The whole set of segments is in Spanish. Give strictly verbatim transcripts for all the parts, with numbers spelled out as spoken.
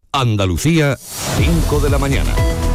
Andalucía, cinco de la mañana.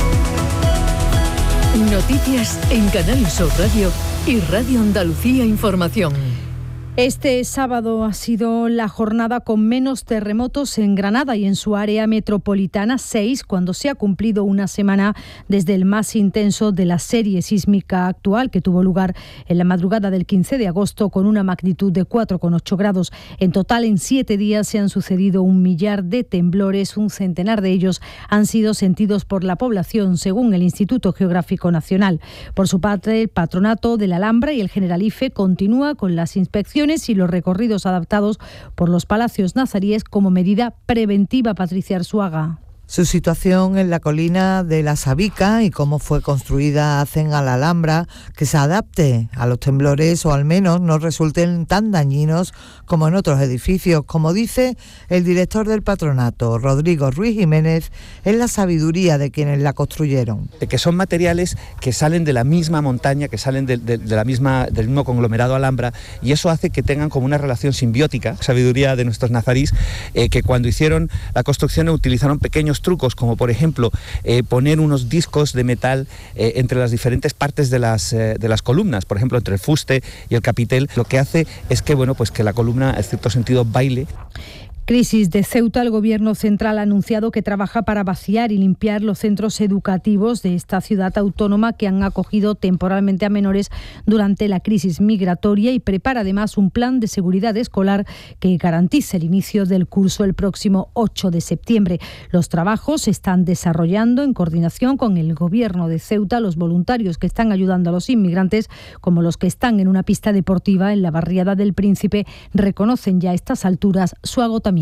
Noticias en Canal Sur Radio y Radio Andalucía Información. Este sábado ha sido la jornada con menos terremotos en Granada y en su área metropolitana, seis, cuando se ha cumplido una semana desde el más intenso de la serie sísmica actual, que tuvo lugar en la madrugada del quince de agosto con una magnitud de cuatro coma ocho grados. En total, en siete días se han sucedido un millar de temblores, un centenar de ellos han sido sentidos por la población, según el Instituto Geográfico Nacional. Por su parte, el Patronato de la Alhambra y el Generalife continúa con las inspecciones y los recorridos adaptados por los palacios nazaríes como medida preventiva. Patricia Arzuaga. Su situación en la colina de la Sabica y cómo fue construida hacen a la Alhambra que se adapte a los temblores o al menos no resulten tan dañinos como en otros edificios. Como dice el director del patronato, Rodrigo Ruiz Jiménez, es la sabiduría de quienes la construyeron. Que son materiales que salen de la misma montaña, que salen de, de, de la misma, del mismo conglomerado Alhambra, y eso hace que tengan como una relación simbiótica, sabiduría de nuestros nazarís, eh, que cuando hicieron la construcción utilizaron pequeños trucos, como por ejemplo eh, poner unos discos de metal eh, entre las diferentes partes de las, eh, de las columnas, por ejemplo entre el fuste y el capitel. Lo que hace es que, bueno, pues que la columna en cierto sentido baile. Crisis de Ceuta. El Gobierno central ha anunciado que trabaja para vaciar y limpiar los centros educativos de esta ciudad autónoma que han acogido temporalmente a menores durante la crisis migratoria y prepara además un plan de seguridad escolar que garantice el inicio del curso el próximo ocho de septiembre. Los trabajos se están desarrollando en coordinación con el Gobierno de Ceuta. Los voluntarios que están ayudando a los inmigrantes, como los que están en una pista deportiva en la barriada del Príncipe, reconocen ya a estas alturas su agotamiento.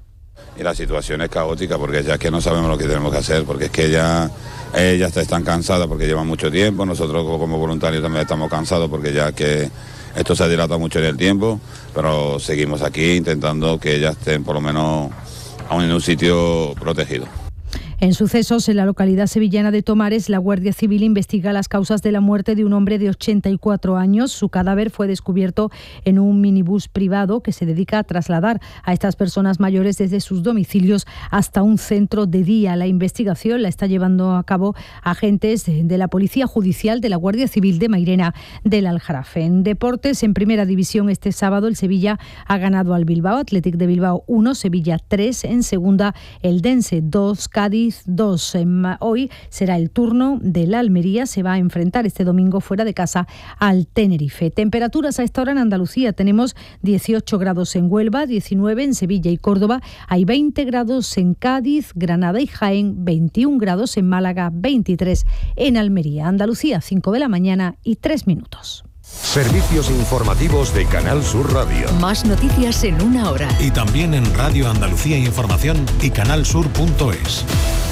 Y la situación es caótica porque ya es que no sabemos lo que tenemos que hacer, porque es que ya ellas están cansadas porque llevan mucho tiempo, nosotros como voluntarios también estamos cansados porque ya que esto se ha dilatado mucho en el tiempo, pero seguimos aquí intentando que ellas estén por lo menos aún en un sitio protegido. En sucesos en la localidad sevillana de Tomares, la Guardia Civil investiga las causas de la muerte de un hombre de ochenta y cuatro años. Su cadáver fue descubierto en un minibús privado que se dedica a trasladar a estas personas mayores desde sus domicilios hasta un centro de día. La investigación la está llevando a cabo agentes de la Policía Judicial, de la Guardia Civil de Mairena del Aljarafe. En deportes, en primera división este sábado el Sevilla ha ganado al Bilbao Athletic de Bilbao uno, Sevilla tres. En segunda, el Dense dos, Cádiz dos. Hoy será el turno del Almería, se va a enfrentar este domingo fuera de casa al Tenerife. Temperaturas a esta hora en Andalucía: tenemos dieciocho grados en Huelva, diecinueve en Sevilla y Córdoba, hay veinte grados en Cádiz, Granada y Jaén, veintiún grados en Málaga, veintitrés en Almería. Andalucía, cinco de la mañana y tres minutos. Servicios informativos de Canal Sur Radio. Más noticias en una hora. Y también en Radio Andalucía Información y canalsur punto es.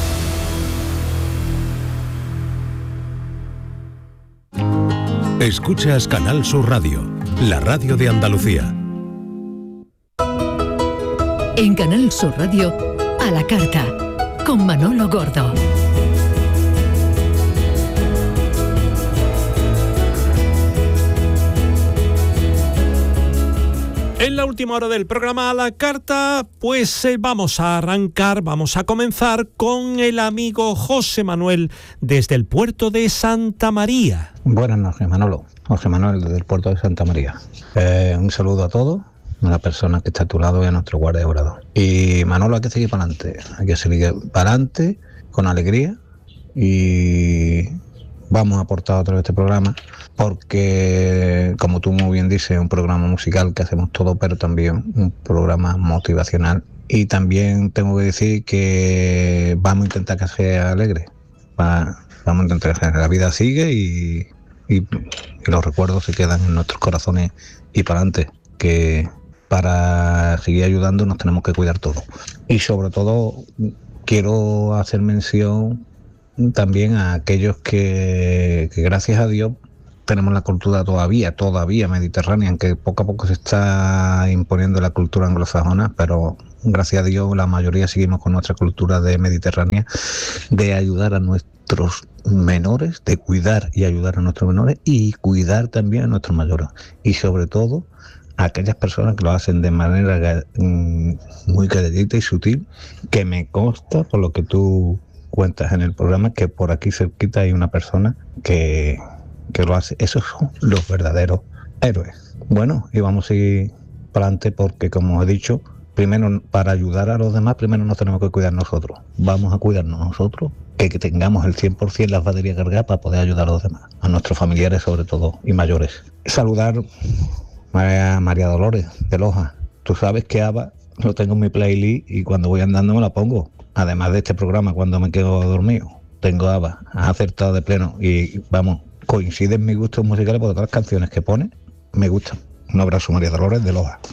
Escuchas Canal Sur Radio, la radio de Andalucía. En Canal Sur Radio, a la carta, con Manolo Gordo. En la última hora del programa A la Carta, pues eh, vamos a arrancar, vamos a comenzar con el amigo José Manuel desde el puerto de Santa María. Buenas noches, Manolo. José Manuel desde el puerto de Santa María. Eh, un saludo a todos, a la persona que está a tu lado y a nuestro guardia de obrador. Y Manolo, hay que seguir para adelante, hay que seguir para adelante con alegría y vamos a aportar otra vez este programa porque, como tú muy bien dices, es un programa musical que hacemos todo, pero también un programa motivacional. Y también tengo que decir que vamos a intentar que sea alegre. Va, vamos a intentar que la vida sigue y, y, y los recuerdos se quedan en nuestros corazones y para adelante, que para seguir ayudando nos tenemos que cuidar todos. Y sobre todo quiero hacer mención también a aquellos que, que gracias a Dios tenemos la cultura todavía, todavía mediterránea, aunque poco a poco se está imponiendo la cultura anglosajona, pero gracias a Dios la mayoría seguimos con nuestra cultura de mediterránea, de ayudar a nuestros menores, de cuidar y ayudar a nuestros menores y cuidar también a nuestros mayores. Y sobre todo a aquellas personas que lo hacen de manera mm, muy calladita y sutil, que me consta por lo que tú cuentas en el programa, que por aquí cerquita hay una persona que, que lo hace. Esos son los verdaderos héroes. Bueno, y vamos a ir para adelante porque, como he dicho, primero, para ayudar a los demás, primero nos tenemos que cuidar nosotros. Vamos a cuidarnos nosotros, que, que tengamos el cien por ciento las baterías cargadas para poder ayudar a los demás, a nuestros familiares sobre todo y mayores. Saludar a María Dolores de Loja. Tú sabes que ABBA lo tengo en mi playlist y cuando voy andando me la pongo. Además de este programa, cuando me quedo dormido, tengo ABBA, has acertado de pleno y vamos, coinciden mis gustos musicales porque todas las canciones que pone me gustan. Un abrazo, María Dolores de Loja.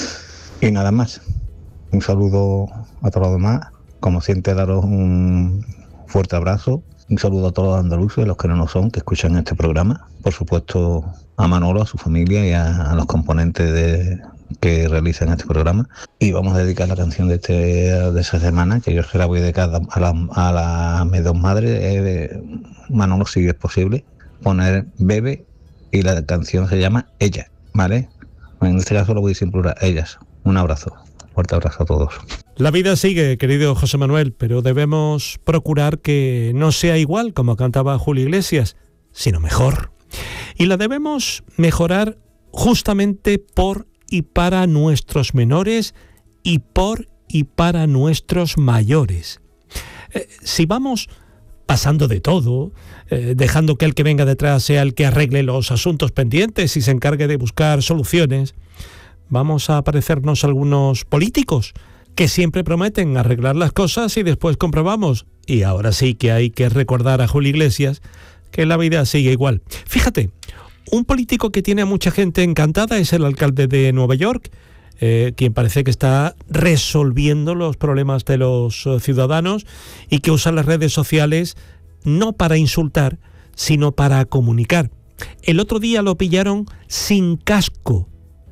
Y nada más, un saludo a todos los demás, como siempre daros un fuerte abrazo, un saludo a todos los andaluces, a los que no lo son, que escuchan este programa, por supuesto a Manolo, a su familia y a, a los componentes de que realizan este programa. Y vamos a dedicar la canción de, este, de esa semana, que yo se la voy a dedicar a la, a la mis dos madres, eh, Manolo, si es posible, poner Bebe, y la canción se llama Ella, ¿vale? En este caso lo voy a decir en plural, ellas. Un abrazo, fuerte abrazo a todos. La vida sigue, querido José Manuel, pero debemos procurar que no sea igual como cantaba Julio Iglesias, sino mejor. Y la debemos mejorar justamente por y para nuestros menores y por y para nuestros mayores. Eh, si vamos pasando de todo, eh, dejando que el que venga detrás sea el que arregle los asuntos pendientes y se encargue de buscar soluciones, vamos a parecernos a algunos políticos que siempre prometen arreglar las cosas y después comprobamos, y ahora sí que hay que recordar a Julio Iglesias, que la vida sigue igual. Fíjate, un político que tiene a mucha gente encantada es el alcalde de Nueva York, eh, quien parece que está resolviendo los problemas de los uh, ciudadanos y que usa las redes sociales no para insultar, sino para comunicar. El otro día lo pillaron sin casco.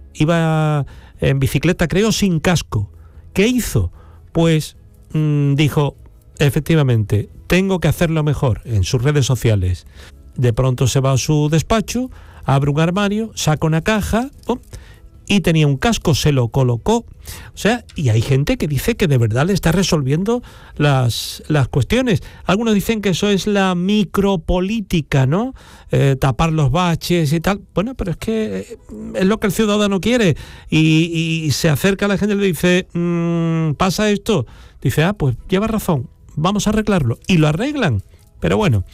Iba en bicicleta, creo, sin casco. ¿Qué hizo? Pues mmm, dijo, efectivamente, tengo que hacerlo mejor en sus redes sociales. De pronto se va a su despacho, abre un armario, saca una caja, ¡pum!, y tenía un casco, se lo colocó. O sea, y hay gente que dice que de verdad le está resolviendo las, las cuestiones. Algunos dicen que eso es la micropolítica, ¿no? Eh, tapar los baches y tal. Bueno, pero es que es lo que el ciudadano quiere. Y, y se acerca a la gente y le dice, mmm, pasa esto. Dice, ah, pues lleva razón, vamos a arreglarlo. Y lo arreglan. Pero bueno,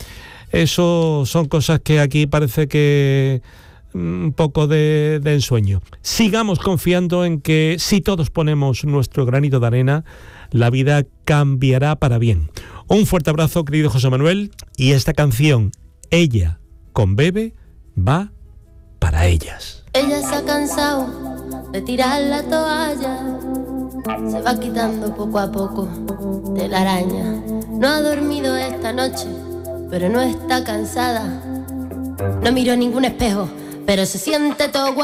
eso son cosas que aquí parece que un poco de, de ensueño. Sigamos confiando en que si todos ponemos nuestro granito de arena, la vida cambiará para bien. Un fuerte abrazo, querido José Manuel, y esta canción, Ella, con Bebe, va para ellas. Ella se ha cansado de tirar la toalla, se va quitando poco a poco de la araña. No ha dormido esta noche, pero no está cansada. No miró ningún espejo, pero se siente todo